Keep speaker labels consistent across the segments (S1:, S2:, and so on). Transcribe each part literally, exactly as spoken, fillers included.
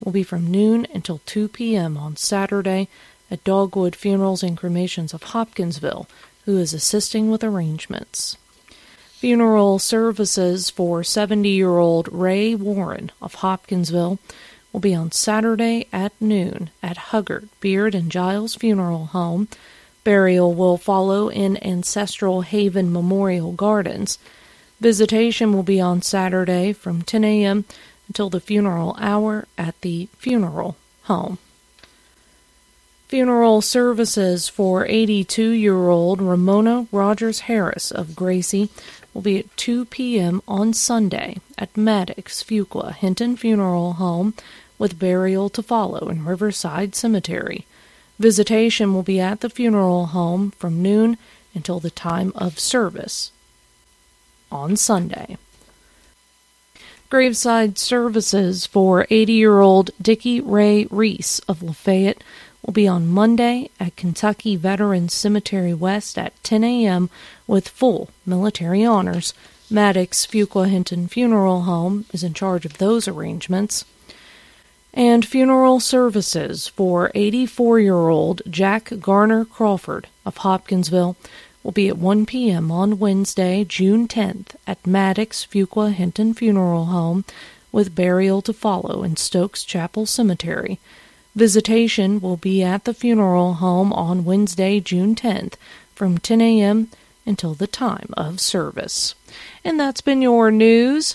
S1: will be from noon until two p.m. on Saturday at Dogwood Funerals and Cremations of Hopkinsville, who is assisting with arrangements. Funeral services for seventy-year-old Ray Warren of Hopkinsville will be on Saturday at noon at Huggard, Beard, and Giles Funeral Home. Burial will follow in Ancestral Haven Memorial Gardens. Visitation will be on Saturday from ten a.m. until the funeral hour at the funeral home. Funeral services for eighty-two-year-old Ramona Rogers Harris of Gracie will be at two p.m. on Sunday at Maddox Fuqua Hinton Funeral Home, with burial to follow in Riverside Cemetery. Visitation will be at the funeral home from noon until the time of service on Sunday. Graveside services for eighty-year-old Dickie Ray Reese of Lafayette will be on Monday at Kentucky Veterans Cemetery West at ten a.m. with full military honors. Maddox Fuqua Hinton Funeral Home is in charge of those arrangements. And funeral services for eighty-four-year-old Jack Garner Crawford of Hopkinsville will be at one p.m. on Wednesday, June tenth, at Maddox Fuqua Hinton Funeral Home, with burial to follow in Stokes Chapel Cemetery. Visitation will be at the funeral home on Wednesday, June tenth, from ten a.m. until the time of service. And that's been your news.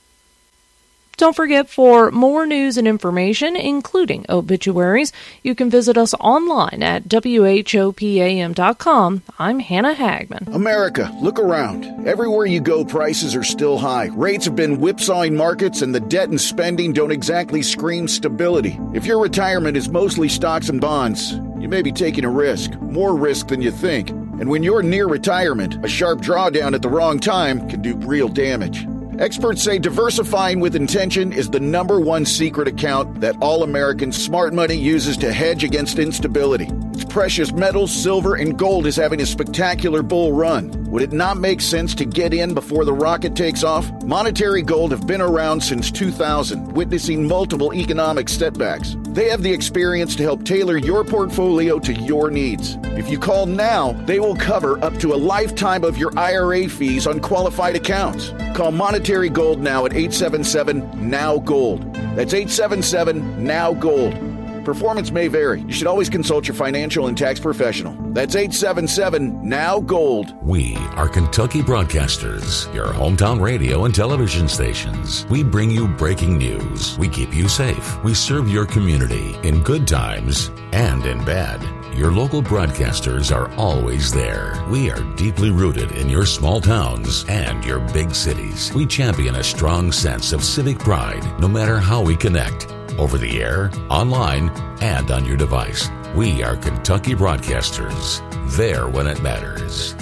S1: Don't forget, for more news and information, including obituaries, you can visit us online at W H O P A M dot com. I'm Hannah Hagman.
S2: America, look around. Everywhere you go, prices are still high. Rates have been whipsawing markets, and the debt and spending don't exactly scream stability. If your retirement is mostly stocks and bonds, you may be taking a risk, more risk than you think. And when you're near retirement, a sharp drawdown at the wrong time can do real damage. Experts say diversifying with intention is the number one secret account that all Americans' smart money uses to hedge against instability. Its precious metals, silver, and gold is having a spectacular bull run. Would it not make sense to get in before the rocket takes off? Monetary Gold have been around since two thousand, witnessing multiple economic setbacks. They have the experience to help tailor your portfolio to your needs. If you call now, they will cover up to a lifetime of your I R A fees on qualified accounts. Call Monetary Gold now at eight seven seven, N O W, GOLD. That's eight seven seven, N O W, GOLD. Performance may vary. You should always consult your financial and tax professional. That's eight seven seven, N O W, GOLD.
S3: We are Kentucky Broadcasters, your hometown radio and television stations. We bring you breaking news. We keep you safe. We serve your community in good times and in bad. Your local broadcasters are always there. We are deeply rooted in your small towns and your big cities. We champion a strong sense of civic pride, no matter how we connect. Over the air, online, and on your device. We are Kentucky Broadcasters. There when it matters.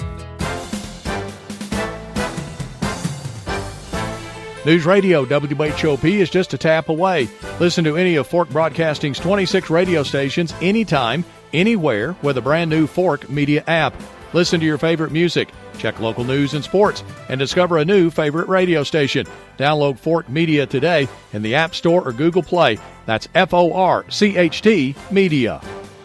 S4: News Radio W H O P is just a tap away. Listen to any of Fork Broadcasting's twenty-six radio stations anytime, anywhere with a brand new Fork Media app. Listen to your favorite music, check local news and sports, and discover a new favorite radio station. Download Fork Media today in the App Store or Google Play. That's F O R C H T Media.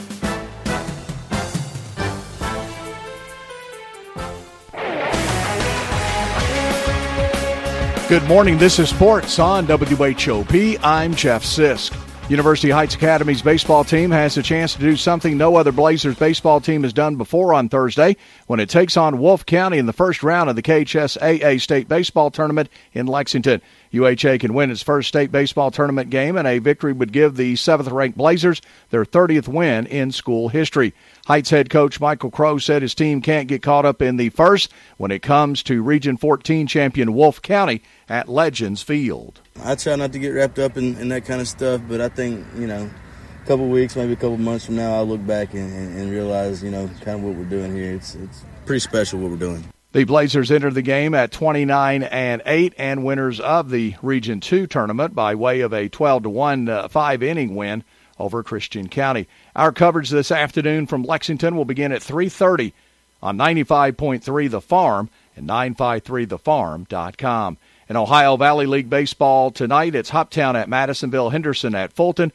S4: Good morning. This is Sports on W H O P. I'm Jeff Sisk. University Heights Academy's baseball team has a chance to do something no other Blazers baseball team has done before on Thursday when it takes on Wolfe County in the first round of the K H S A A State Baseball Tournament in Lexington. U H A can win its first state baseball tournament game, and a victory would give the seventh-ranked Blazers their thirtieth win in school history. Heights head coach Michael Crow said his team can't get caught up in the first when it comes to Region fourteen champion Wolfe County at Legends Field.
S5: I try not to get wrapped up in, in that kind of stuff, but I think, you know, a couple weeks, maybe a couple months from now, I'll look back and, and, and realize, you know, kind of what we're doing here. It's it's pretty special what we're doing.
S4: The Blazers entered the game at twenty-nine and eight and winners of the Region two tournament by way of a twelve to one uh, five-inning win over Christian County. Our coverage this afternoon from Lexington will begin at three thirty on ninety-five point three The Farm and nine five three the farm dot com. In Ohio Valley League Baseball tonight, it's Hoptown at Madisonville, Henderson at Fulton,